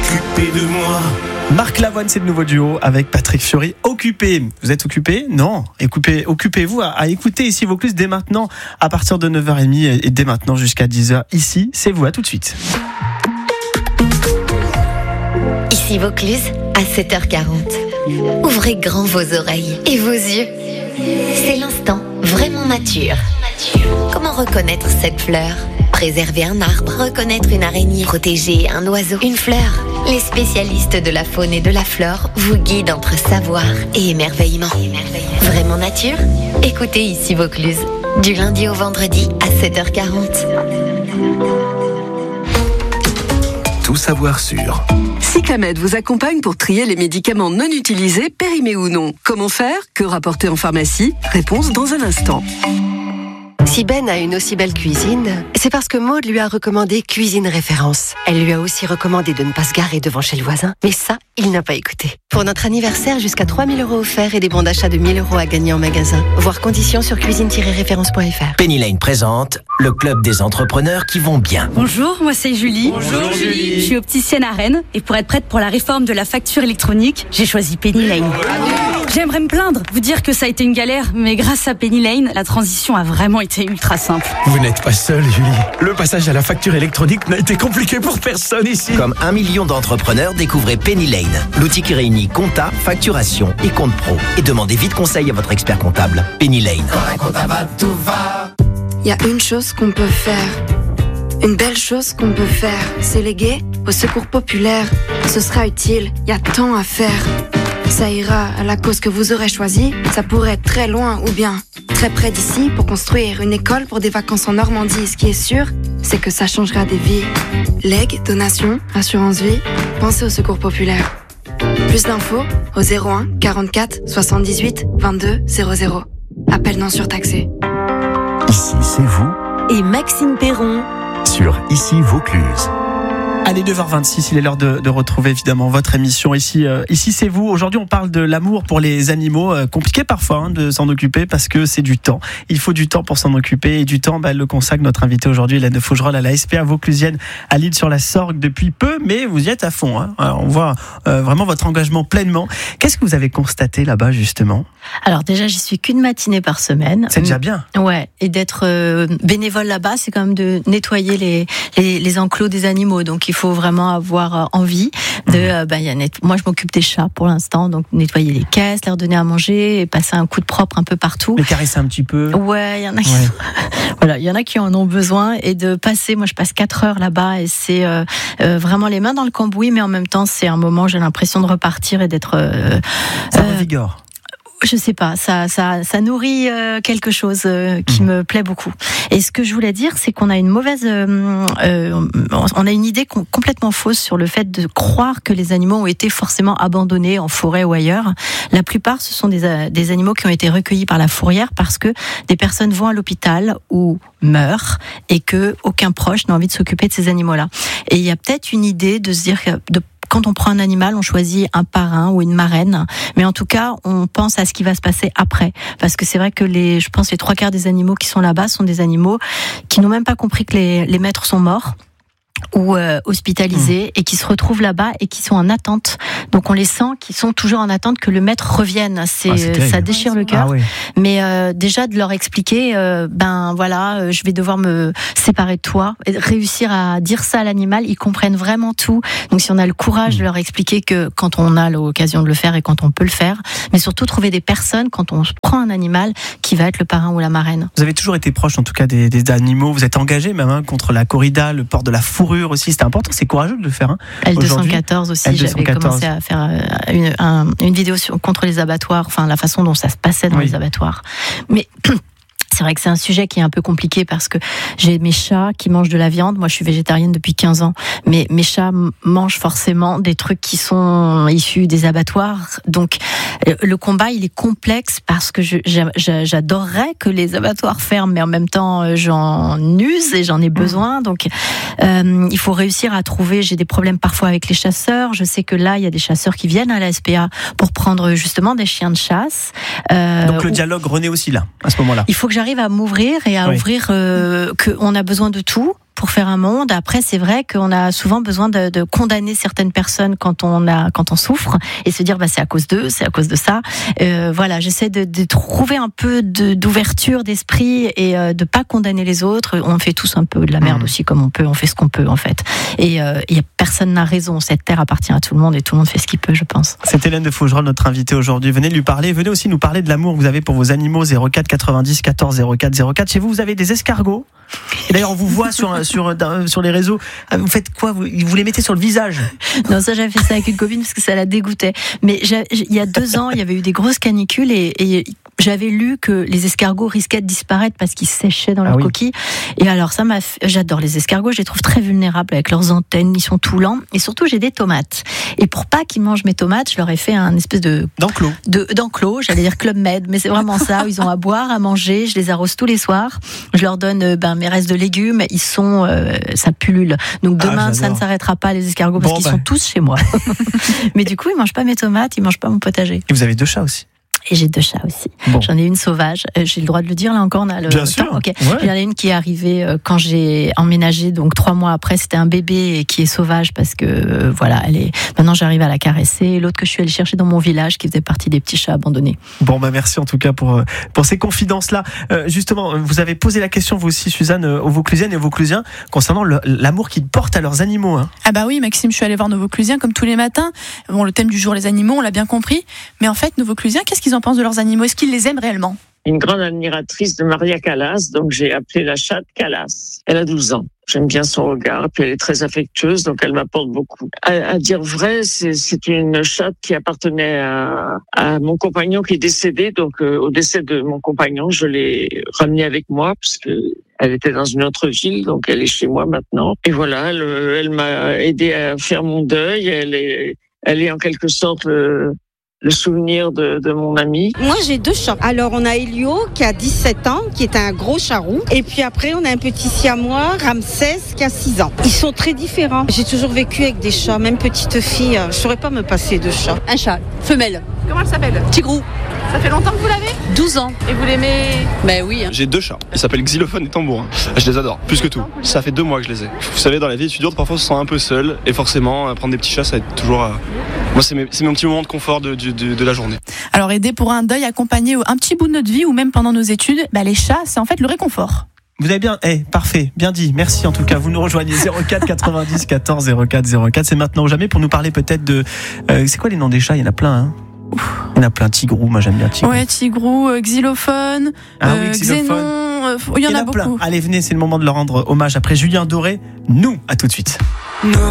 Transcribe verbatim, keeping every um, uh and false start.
occupé de moi. Marc Lavoine, c'est le nouveau duo avec Patrick Fiori. Occupé. Vous êtes occupé ? Non. Occupez, occupez-vous à, à écouter Ici Vaucluse dès maintenant, à partir de neuf heures trente et, et dès maintenant jusqu'à dix heures. Ici, c'est vous. À tout de suite. Ici Vaucluse, à sept heures quarante. Ouvrez grand vos oreilles et vos yeux. C'est l'instant vraiment nature. Comment reconnaître cette fleur ? Préserver un arbre, reconnaître une araignée, protéger un oiseau, une fleur. Les spécialistes de la faune et de la flore vous guident entre savoir et émerveillement. Vraiment nature ? Écoutez Ici Vaucluse, du lundi au vendredi à sept heures quarante. Tout savoir sur Cyclamed vous accompagne pour trier les médicaments non utilisés, périmés ou non. Comment faire ? Que rapporter en pharmacie ? Réponse dans un instant. Si Ben a une aussi belle cuisine, c'est parce que Maud lui a recommandé Cuisine Référence. Elle lui a aussi recommandé de ne pas se garer devant chez le voisin. Mais ça, il n'a pas écouté. Pour notre anniversaire, jusqu'à trois mille euros offerts et des bons d'achat de mille euros à gagner en magasin. Voir conditions sur cuisine tiret référence point f r. Penny Lane présente le club des entrepreneurs qui vont bien. Bonjour, moi c'est Julie. Bonjour Julie. Je suis opticienne à Rennes et pour être prête pour la réforme de la facture électronique, j'ai choisi Penny Lane. J'aimerais me plaindre, vous dire que ça a été une galère, mais grâce à Penny Lane, la transition a vraiment été ultra simple. Vous n'êtes pas seule, Julie. Le passage à la facture électronique n'a été compliqué pour personne ici. Comme un million d'entrepreneurs, découvrez Penny Lane, l'outil qui réunit compta, facturation et compte pro. Et demandez vite conseil à votre expert comptable. Penny Lane. Il y a une chose qu'on peut faire. Une belle chose qu'on peut faire, c'est léguer au secours populaire. Ce sera utile, il y a tant à faire. Ça ira à la cause que vous aurez choisie. Ça pourrait être très loin ou bien très près d'ici pour construire une école pour des vacances en Normandie. Ce qui est sûr, c'est que ça changera des vies. Legs, donations, assurance vie, pensez au secours populaire. Plus d'infos au zéro un quarante-quatre soixante-dix-huit vingt-deux zéro zéro. Appel non surtaxé. Ici, c'est vous Et Maxime Perron. sur Ici Vaucluse. Allez, neuf heures vingt-six, il est l'heure de, de retrouver évidemment votre émission ici. Euh, ici, c'est vous. Aujourd'hui, on parle de l'amour pour les animaux. Euh, compliqué parfois hein, de s'en occuper parce que c'est du temps. Il faut du temps pour s'en occuper et du temps, bah, elle le consacre notre invité aujourd'hui, Hélène de Faugerolles, à la S P A Vauclusienne à Lille sur la Sorgue depuis peu, mais vous y êtes à fond. Hein. Alors, on voit euh, vraiment votre engagement pleinement. Qu'est-ce que vous avez constaté là-bas justement ? Alors déjà, j'y suis qu'une matinée par semaine. C'est déjà bien. Ouais, et d'être euh, bénévole là-bas, c'est quand même de nettoyer les, les, les enclos des animaux. Donc il faut vraiment avoir envie de. Euh, bah, y a net... Moi, je m'occupe des chats pour l'instant, donc nettoyer les caisses, leur donner à manger, et passer un coup de propre un peu partout. Les caresser un petit peu. Ouais, il y en a qui. Ouais. Voilà, il y en a qui en ont besoin et de passer. Moi, je passe quatre heures là-bas et c'est euh, euh, vraiment les mains dans le cambouis, mais en même temps, c'est un moment où j'ai l'impression de repartir et d'être. Euh, Ça euh, revigore. Je sais pas, ça, ça, ça nourrit euh, quelque chose euh, qui mmh. me plaît beaucoup. Et ce que je voulais dire, c'est qu'on a une mauvaise, euh, euh, on a une idée com- complètement fausse sur le fait de croire que les animaux ont été forcément abandonnés en forêt ou ailleurs. La plupart, ce sont des, euh, des animaux qui ont été recueillis par la fourrière parce que des personnes vont à l'hôpital ou meurent et que aucun proche n'a envie de s'occuper de ces animaux-là. Et il y a peut-être une idée de se dire que de quand on prend un animal, on choisit un parrain ou une marraine, mais en tout cas, on pense à ce qui va se passer après, parce que c'est vrai que les, je pense, les trois quarts des animaux qui sont là-bas sont des animaux qui n'ont même pas compris que les, les maîtres sont morts ou euh, hospitalisés mmh. et qui se retrouvent là-bas et qui sont en attente. Donc on les sent qui sont toujours en attente que le maître revienne. C'est, ah, c'est ça déchire le cœur. Ah, oui. Mais euh, déjà de leur expliquer, euh, ben voilà, euh, je vais devoir me séparer de toi. Et réussir à dire ça à l'animal, ils comprennent vraiment tout. Donc si on a le courage mmh. de leur expliquer que quand on a l'occasion de le faire et quand on peut le faire, mais surtout trouver des personnes quand on prend un animal qui va être le parrain ou la marraine. Vous avez toujours été proche en tout cas des, des animaux. Vous êtes engagé même hein, contre la corrida, le port de la fourrure aussi, c'était important, c'est courageux de le faire. Hein, L deux cent quatorze aussi, L deux cent quatorze. J'avais commencé à faire une, un, une vidéo sur, contre les abattoirs, enfin la façon dont ça se passait dans oui. les abattoirs. Mais c'est vrai que c'est un sujet qui est un peu compliqué parce que j'ai mes chats qui mangent de la viande. Moi, je suis végétarienne depuis quinze ans, mais mes chats mangent forcément des trucs qui sont issus des abattoirs. Donc, le combat, il est complexe parce que je, j'adorerais que les abattoirs ferment, mais en même temps, j'en use et j'en ai besoin. Donc, euh, il faut réussir à trouver. J'ai des problèmes parfois avec les chasseurs. Je sais que là, il y a des chasseurs qui viennent à la S P A pour prendre justement des chiens de chasse. Euh, Donc, le dialogue renaît aussi là, à ce moment-là. Il faut que j'arrive à m'ouvrir et à oui. ouvrir euh, qu'on a besoin de tout pour faire un monde. Après, c'est vrai qu'on a souvent besoin de, de condamner certaines personnes quand on a, quand on souffre et se dire bah c'est à cause d'eux, c'est à cause de ça. Euh, voilà, j'essaie de, de trouver un peu de, d'ouverture d'esprit et euh, de pas condamner les autres. On fait tous un peu de la merde mmh. aussi comme on peut. On fait ce qu'on peut en fait. Et, euh, et personne n'a raison. Cette terre appartient à tout le monde et tout le monde fait ce qu'il peut, je pense. C'est Hélène de Fougerolles, notre invitée aujourd'hui. Venez lui parler. Venez aussi nous parler de l'amour que vous avez pour vos animaux. zéro quatre quatre-vingt-dix quatorze zéro quatre zéro quatre. Chez vous, vous avez des escargots. Et d'ailleurs, on vous voit sur, sur, sur les réseaux. Vous faites quoi? vous, vous les mettez sur le visage? Non, ça, j'avais fait ça avec une copine parce que ça la dégoûtait. Mais il y a deux ans, il y avait eu des grosses canicules et, et j'avais lu que les escargots risquaient de disparaître parce qu'ils séchaient dans leurs ah oui. coquilles. Et alors, ça m'a fait... j'adore les escargots. Je les trouve très vulnérables avec leurs antennes. Ils sont tout lents. Et surtout, j'ai des tomates. Et pour pas qu'ils mangent mes tomates, je leur ai fait un espèce de... D'enclos. De, d'enclos. J'allais dire Club Med. Mais c'est vraiment ça. Où ils ont à boire, à manger. Je les arrose tous les soirs. Je leur donne ben, mes restes de légumes. Ils sont... Euh, ça pullule. Donc demain, ah, ça ne s'arrêtera pas, les escargots, parce bon, qu'ils bah. sont tous chez moi. Mais du coup, ils mangent pas mes tomates. Ils mangent pas mon potager. Et vous avez deux chats aussi? Et j'ai deux chats aussi. Bon. J'en ai une sauvage. J'ai le droit de le dire, là encore, on a le Bien temps. sûr. Okay. Ouais. Il y en a une qui est arrivée quand j'ai emménagé, donc trois mois après, c'était un bébé et qui est sauvage parce que, euh, voilà, elle est, maintenant j'arrive à la caresser. L'autre que je suis allée chercher dans mon village qui faisait partie des petits chats abandonnés. Bon, bah, merci en tout cas pour, pour ces confidences-là. Euh, justement, vous avez posé la question, vous aussi, Suzanne, aux Vauclusiennes et aux Vauclusiens, concernant le, l'amour qu'ils portent à leurs animaux, hein. Ah bah oui, Maxime, je suis allée voir nos Vauclusiens comme tous les matins. Bon, le thème du jour, les animaux, on l'a bien compris. Mais en fait, nos Vauclusiens, qu'est-ce qu'ils en pensent de leurs animaux? Est-ce qu'ils les aiment réellement? Une grande admiratrice de Maria Callas, donc j'ai appelé la chatte Callas. Elle a douze ans. J'aime bien son regard, puis elle est très affectueuse, donc elle m'apporte beaucoup. À, à dire vrai, c'est, c'est une chatte qui appartenait à, à mon compagnon qui est décédé, donc euh, au décès de mon compagnon, je l'ai ramenée avec moi, parce que elle était dans une autre ville, donc elle est chez moi maintenant. Et voilà, elle, elle m'a aidé à faire mon deuil, elle est, elle est en quelque sorte... Euh, le souvenir de, de mon ami. Moi, j'ai deux chats. Alors, on a Elio, qui a dix-sept ans, qui est un gros charroux. Et puis après, on a un petit siamois, Ramsès, qui a six ans. Ils sont très différents. J'ai toujours vécu avec des chats, même petite fille. Je saurais pas me passer de chat. Un chat, femelle. Comment elle s'appelle? Tigrou. Ça fait longtemps que vous l'avez? douze ans. Et vous l'aimez? Ben oui. Hein. J'ai deux chats. Ils s'appellent Xylophone et Tambourin. Je les adore, plus que tout. Ça fait deux mois que je les ai. Vous savez, dans la vie étudiante, parfois on se sent un peu seul. Et forcément, prendre des petits chats, ça va être toujours... Euh... Moi, c'est, mes, c'est mon petit moment de confort de, de, de, de la journée. Alors, aider pour un deuil, accompagner un petit bout de notre vie ou même pendant nos études, bah, les chats, c'est en fait le réconfort. Vous avez bien, eh, hey, parfait, bien dit. Merci en tout cas. Vous nous rejoignez zéro quatre quatre-vingt-dix quatorze zéro quatre zéro quatre. C'est maintenant ou jamais pour nous parler peut-être de. Euh, c'est quoi les noms des chats? Il y en a plein, hein. Il y en a plein. Tigrou, moi j'aime bien Tigrou. Ouais, Tigrou, euh, Xylophone, ah, euh, oui, Xylophone. Xénon, euh, il y en, il y en a, a beaucoup. Plein. Allez, venez, c'est le moment de leur rendre hommage après Julien Doré. Nous, à tout de suite. Non.